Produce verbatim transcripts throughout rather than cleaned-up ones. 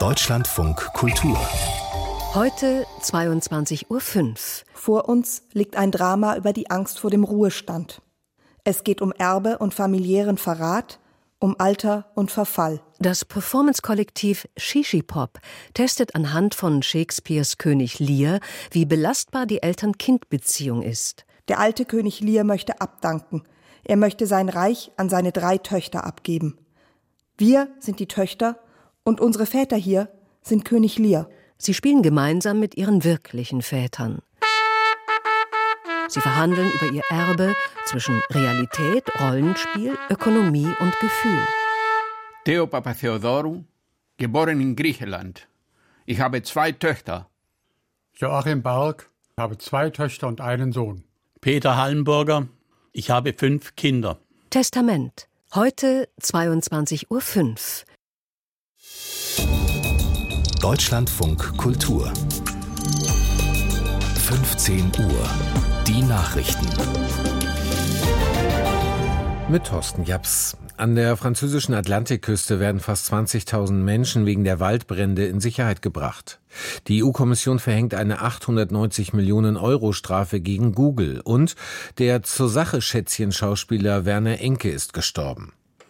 Deutschlandfunk Kultur. Heute zweiundzwanzig Uhr fünf. Vor uns liegt ein Drama über die Angst vor dem Ruhestand. Es geht um Erbe und familiären Verrat, um Alter und Verfall. Das Performance-Kollektiv Shishipop testet anhand von Shakespeares König Lear, wie belastbar die Eltern-Kind-Beziehung ist. Der alte König Lear möchte abdanken. Er möchte sein Reich an seine drei Töchter abgeben. Wir sind die Töchter und unsere Väter hier sind König Lear. Sie spielen gemeinsam mit ihren wirklichen Vätern. Sie verhandeln über ihr Erbe zwischen Realität, Rollenspiel, Ökonomie und Gefühl. Theo Papatheodorou, geboren in Griechenland. Ich habe zwei Töchter. Joachim Bark, ich habe zwei Töchter und einen Sohn. Peter Hallenburger, ich habe fünf Kinder. Testament. Heute zweiundzwanzig Uhr fünf. Deutschlandfunk Kultur. fünfzehn Uhr. Die Nachrichten. Mit Thorsten Japs. An der französischen Atlantikküste werden fast zwanzigtausend Menschen wegen der Waldbrände in Sicherheit gebracht. Die E U-Kommission verhängt eine achthundertneunzig Millionen Euro Strafe gegen Google und der Zur-Sache-Schätzchen-Schauspieler Werner Enke ist gestorben.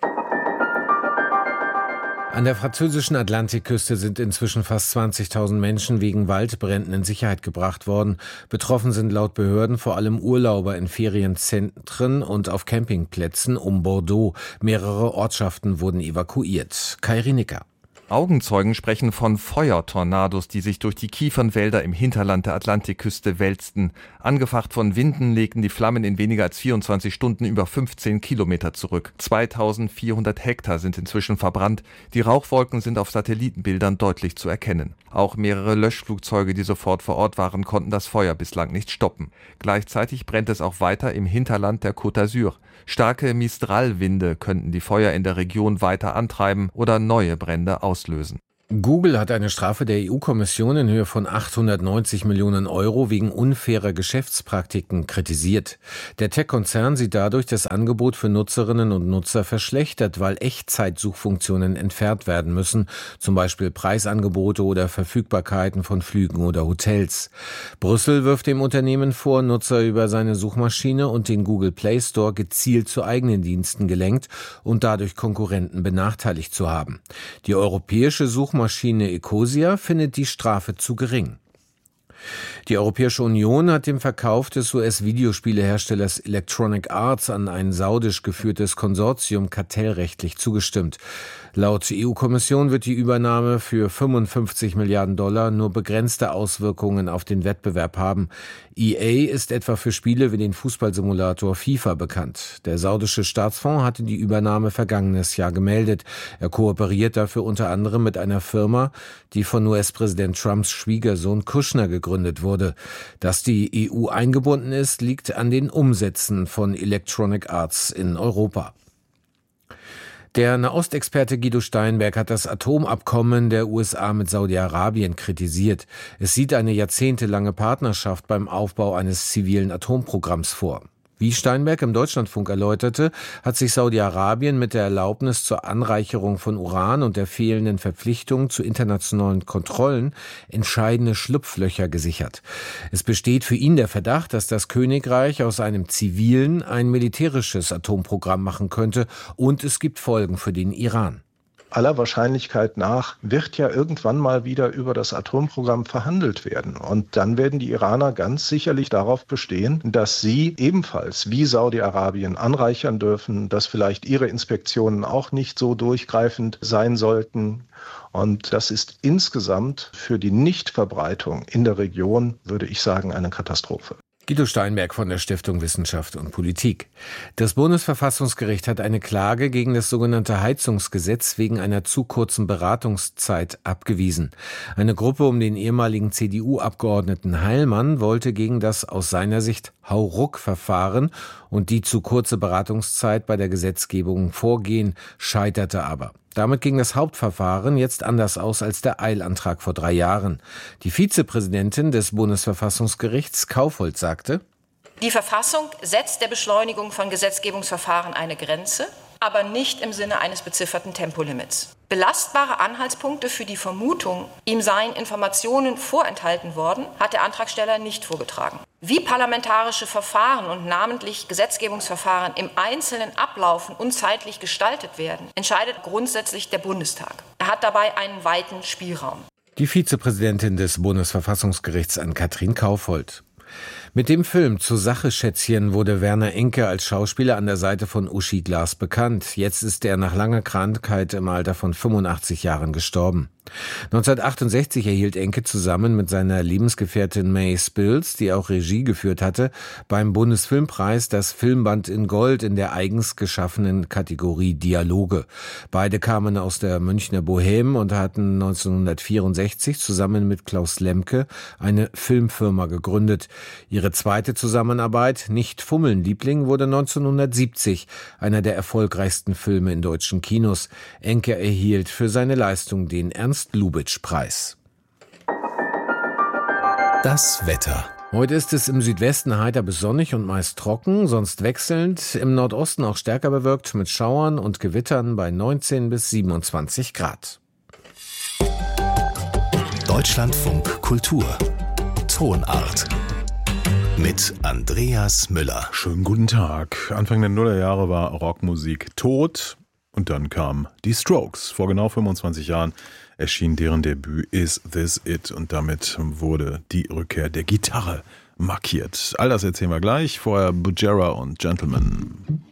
An der französischen Atlantikküste sind inzwischen fast zwanzigtausend Menschen wegen Waldbränden in Sicherheit gebracht worden. Betroffen sind laut Behörden vor allem Urlauber in Ferienzentren und auf Campingplätzen um Bordeaux. Mehrere Ortschaften wurden evakuiert. Kai Rienicker. Augenzeugen sprechen von Feuertornados, die sich durch die Kiefernwälder im Hinterland der Atlantikküste wälzten. Angefacht von Winden legten die Flammen in weniger als vierundzwanzig Stunden über fünfzehn Kilometer zurück. zweitausendvierhundert Hektar sind inzwischen verbrannt. Die Rauchwolken sind auf Satellitenbildern deutlich zu erkennen. Auch mehrere Löschflugzeuge, die sofort vor Ort waren, konnten das Feuer bislang nicht stoppen. Gleichzeitig brennt es auch weiter im Hinterland der Côte d'Azur. Starke Mistral-Winde könnten die Feuer in der Region weiter antreiben oder neue Brände auslösen. Google hat eine Strafe der E U-Kommission in Höhe von achthundertneunzig Millionen Euro wegen unfairer Geschäftspraktiken kritisiert. Der Tech-Konzern sieht dadurch das Angebot für Nutzerinnen und Nutzer verschlechtert, weil Echtzeitsuchfunktionen entfernt werden müssen, zum Beispiel Preisangebote oder Verfügbarkeiten von Flügen oder Hotels. Brüssel wirft dem Unternehmen vor, Nutzer über seine Suchmaschine und den Google Play Store gezielt zu eigenen Diensten gelenkt und dadurch Konkurrenten benachteiligt zu haben. Die europäische Suchmaschine Maschine Ecosia findet die Strafe zu gering. Die Europäische Union hat dem Verkauf des U S-Videospieleherstellers Electronic Arts an ein saudisch geführtes Konsortium kartellrechtlich zugestimmt. Laut E U-Kommission wird die Übernahme für fünfundfünfzig Milliarden Dollar nur begrenzte Auswirkungen auf den Wettbewerb haben. E A ist etwa für Spiele wie den Fußballsimulator FIFA bekannt. Der saudische Staatsfonds hatte die Übernahme vergangenes Jahr gemeldet. Er kooperiert dafür unter anderem mit einer Firma, die von U S-Präsident Trumps Schwiegersohn Kushner gegründet wurde. Dass die E U eingebunden ist, liegt an den Umsätzen von Electronic Arts in Europa. Der Nahostexperte Guido Steinberg hat das Atomabkommen der U S A mit Saudi-Arabien kritisiert. Es sieht eine jahrzehntelange Partnerschaft beim Aufbau eines zivilen Atomprogramms vor. Wie Steinberg im Deutschlandfunk erläuterte, hat sich Saudi-Arabien mit der Erlaubnis zur Anreicherung von Uran und der fehlenden Verpflichtung zu internationalen Kontrollen entscheidende Schlupflöcher gesichert. Es besteht für ihn der Verdacht, dass das Königreich aus einem zivilen ein militärisches Atomprogramm machen könnte, und es gibt Folgen für den Iran. Aller Wahrscheinlichkeit nach wird ja irgendwann mal wieder über das Atomprogramm verhandelt werden. Und dann werden die Iraner ganz sicherlich darauf bestehen, dass sie ebenfalls wie Saudi-Arabien anreichern dürfen, dass vielleicht ihre Inspektionen auch nicht so durchgreifend sein sollten. Und das ist insgesamt für die Nichtverbreitung in der Region, würde ich sagen, eine Katastrophe. Guido Steinberg von der Stiftung Wissenschaft und Politik. Das Bundesverfassungsgericht hat eine Klage gegen das sogenannte Heizungsgesetz wegen einer zu kurzen Beratungszeit abgewiesen. Eine Gruppe um den ehemaligen C D U-Abgeordneten Heilmann wollte gegen das aus seiner Sicht Hauruck-Verfahren und die zu kurze Beratungszeit bei der Gesetzgebung vorgehen, scheiterte aber. Damit ging das Hauptverfahren jetzt anders aus als der Eilantrag vor drei Jahren. Die Vizepräsidentin des Bundesverfassungsgerichts Kaufhold sagte: Die Verfassung setzt der Beschleunigung von Gesetzgebungsverfahren eine Grenze, aber nicht im Sinne eines bezifferten Tempolimits. Belastbare Anhaltspunkte für die Vermutung, ihm seien Informationen vorenthalten worden, hat der Antragsteller nicht vorgetragen. Wie parlamentarische Verfahren und namentlich Gesetzgebungsverfahren im Einzelnen ablaufen und zeitlich gestaltet werden, entscheidet grundsätzlich der Bundestag. Er hat dabei einen weiten Spielraum. Die Vizepräsidentin des Bundesverfassungsgerichts Ann-Kathrin Kaufhold. Mit dem Film Zur Sache, Schätzchen wurde Werner Enke als Schauspieler an der Seite von Uschi Glas bekannt. Jetzt ist er nach langer Krankheit im Alter von fünfundachtzig Jahren gestorben. neunzehnhundertachtundsechzig erhielt Enke zusammen mit seiner Lebensgefährtin May Spills, die auch Regie geführt hatte, beim Bundesfilmpreis das Filmband in Gold in der eigens geschaffenen Kategorie Dialoge. Beide kamen aus der Münchner Bohème und hatten neunzehnhundertvierundsechzig zusammen mit Klaus Lemke eine Filmfirma gegründet. Ihre zweite Zusammenarbeit, Nicht fummeln, Liebling, wurde neunzehnhundertsiebzig einer der erfolgreichsten Filme in deutschen Kinos. Enke erhielt für seine Leistung den Ernst-Lubitsch-Preis. Das Wetter. Heute ist es im Südwesten heiter bis sonnig und meist trocken, sonst wechselnd. Im Nordosten auch stärker bewölkt mit Schauern und Gewittern bei neunzehn bis siebenundzwanzig Grad. Deutschlandfunk Kultur. Tonart. Mit Andreas Müller. Schönen guten Tag. Anfang der Nullerjahre war Rockmusik tot und dann kamen die Strokes. Vor genau fünfundzwanzig Jahren erschien deren Debüt Is This It und damit wurde die Rückkehr der Gitarre markiert. All das erzählen wir gleich. Vorher Bujera und Gentleman.